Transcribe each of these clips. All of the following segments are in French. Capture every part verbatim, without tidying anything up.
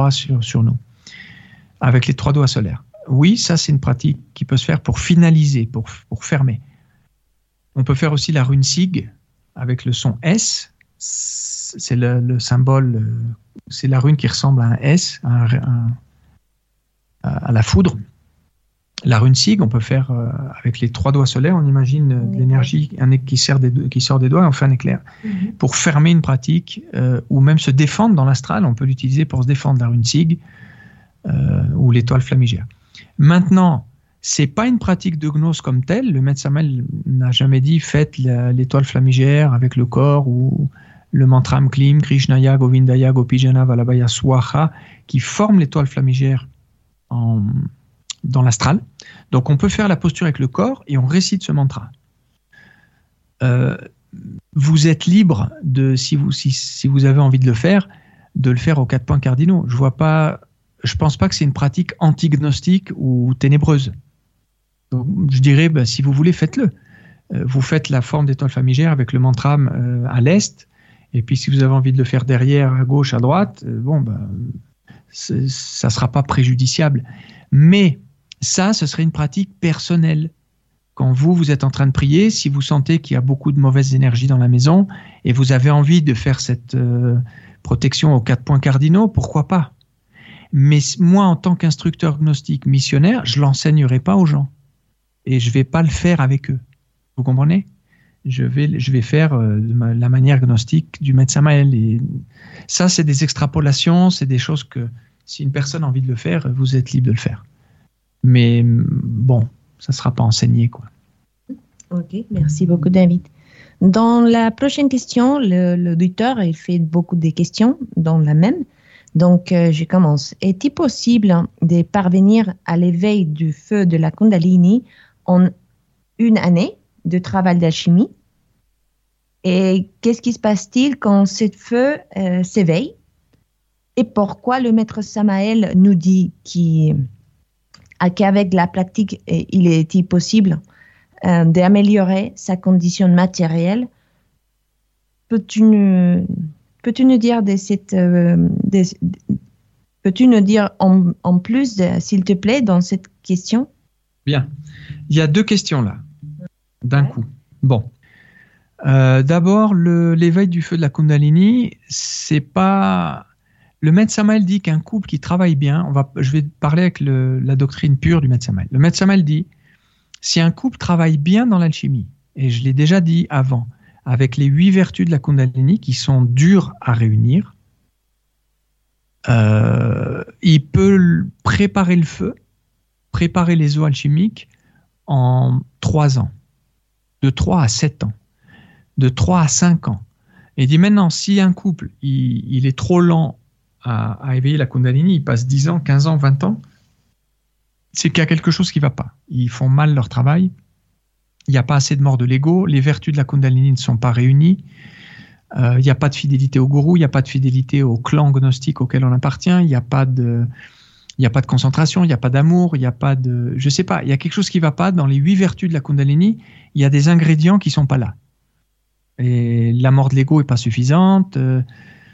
trois sur, sur nous, avec les trois doigts solaires. Oui, ça c'est une pratique qui peut se faire pour finaliser, pour, pour fermer. On peut faire aussi la rune Sig avec le son S. C'est le, le symbole, c'est la rune qui ressemble à un S, à, un, un, à la foudre. La rune Sig, on peut faire euh, avec les trois doigts solaires. On imagine euh, de l'énergie un, qui, sort des deux, qui sort des doigts et on fait un éclair. Mm-hmm. Pour fermer une pratique euh, ou même se défendre dans l'astral, on peut l'utiliser pour se défendre, la rune Sig euh, ou l'étoile flamigère. Maintenant, c'est pas une pratique de gnose comme telle. Le maître Samael n'a jamais dit faites la, l'étoile flamigère avec le corps ou le mantram Klim, Krishnaya, Govindaya, Gopijana, Valabhaya, Swaha, qui forment l'étoile flamigère en, dans l'astral. Donc on peut faire la posture avec le corps et on récite ce mantra. Euh, vous êtes libre, de, si, vous, si, si vous avez envie de le faire, de le faire aux quatre points cardinaux. Je vois pas... Je ne pense pas que c'est une pratique anti-gnostique ou ténébreuse. Donc, je dirais, ben, si vous voulez, faites-le. Euh, vous faites la forme d'étoile flamigère avec le mantra euh, à l'est, et puis si vous avez envie de le faire derrière, à gauche, à droite, euh, bon, ben, ça ne sera pas préjudiciable. Mais ça, ce serait une pratique personnelle. Quand vous, vous êtes en train de prier, si vous sentez qu'il y a beaucoup de mauvaises énergies dans la maison, et vous avez envie de faire cette euh, protection aux quatre points cardinaux, pourquoi pas ? Mais moi, en tant qu'instructeur gnostique missionnaire, je ne l'enseignerai pas aux gens. Et je ne vais pas le faire avec eux. Vous comprenez ? Je vais, je vais faire euh, de ma, la manière gnostique du maître Samael. Et ça, c'est des extrapolations, c'est des choses que, si une personne a envie de le faire, vous êtes libre de le faire. Mais bon, ça ne sera pas enseigné, quoi. Ok, merci beaucoup, David. Dans la prochaine question, le, l'auditeur, il fait beaucoup de questions dans la même. Donc, euh, je commence. Est-il possible de parvenir à l'éveil du feu de la Kundalini en une année de travail d'alchimie? Et qu'est-ce qui se passe-t-il quand ce feu euh, s'éveille? Et pourquoi le maître Samael nous dit qu'il, qu'avec la pratique, il est possible euh, d'améliorer sa condition matérielle? Peux-tu nous... Peux-tu nous dire de cette, euh, de, peux-tu nous dire en, en plus, de, s'il te plaît, dans cette question? Bien. Il y a deux questions là, d'un ouais. coup. Bon. Euh, d'abord, le, l'éveil du feu de la Kundalini, c'est pas. Le maître Samael dit qu'un couple qui travaille bien, on va, je vais parler avec le, la doctrine pure du maître Samael. Le maître Samael dit si un couple travaille bien dans l'alchimie, et je l'ai déjà dit avant, avec les huit vertus de la Kundalini qui sont dures à réunir, euh, il peut préparer le feu, préparer les eaux alchimiques en trois ans, de trois à sept ans, de trois à cinq ans. Et il dit maintenant, si un couple, il, il est trop lent à, à éveiller la Kundalini, il passe dix ans, quinze ans, vingt ans, c'est qu'il y a quelque chose qui ne va pas. Ils font mal leur travail. Il n'y a pas assez de mort de l'ego, les vertus de la Kundalini ne sont pas réunies, euh, il n'y a pas de fidélité au gourou, il n'y a pas de fidélité au clan gnostique auquel on appartient, il n'y a pas de, il n'y a pas de concentration, il n'y a pas d'amour, il n'y a pas de... Je ne sais pas, il y a quelque chose qui ne va pas dans les huit vertus de la Kundalini, il y a des ingrédients qui ne sont pas là. Et la mort de l'ego n'est pas suffisante, euh,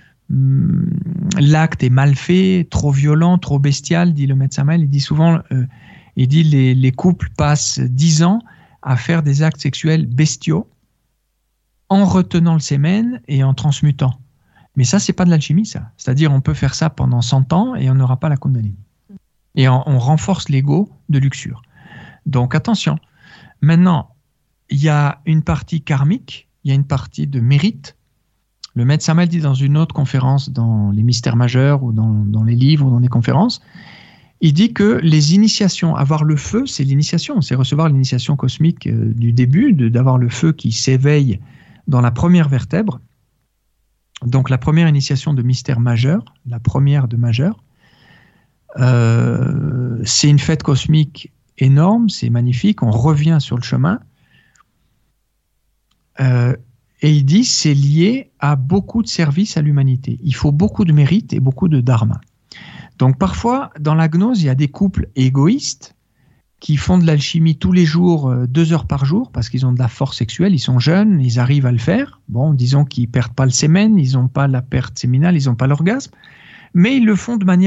l'acte est mal fait, trop violent, trop bestial, dit le maître Samael, il dit souvent, euh, il dit les, les couples passent dix ans à faire des actes sexuels bestiaux en retenant le sémen et en transmutant. Mais ça, c'est pas de l'alchimie, ça. C'est-à-dire, on peut faire ça pendant cent ans et on n'aura pas la Kundalini. Et on, on renforce l'ego de luxure. Donc, attention. Maintenant, il y a une partie karmique, il y a une partie de mérite. Le maître Samael dit dans une autre conférence, dans les mystères majeurs ou dans, dans les livres ou dans les conférences, il dit que les initiations, avoir le feu, c'est l'initiation, c'est recevoir l'initiation cosmique euh, du début, de, d'avoir le feu qui s'éveille dans la première vertèbre. Donc la première initiation de mystère majeur, la première de majeur, euh, c'est une fête cosmique énorme, c'est magnifique, on revient sur le chemin. Euh, et il dit c'est lié à beaucoup de services à l'humanité. Il faut beaucoup de mérite et beaucoup de dharma. Donc parfois, dans la gnose, il y a des couples égoïstes qui font de l'alchimie tous les jours, euh, deux heures par jour, parce qu'ils ont de la force sexuelle, ils sont jeunes, ils arrivent à le faire. Bon, disons qu'ils ne perdent pas le sémen, ils n'ont pas la perte séminale, ils n'ont pas l'orgasme, mais ils le font de manière